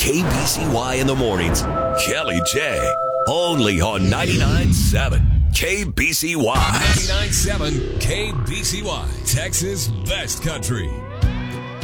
KBCY in the mornings. Kelly J. Only on 99.7 KBCY. 99.7 KBCY, Texas Best Country.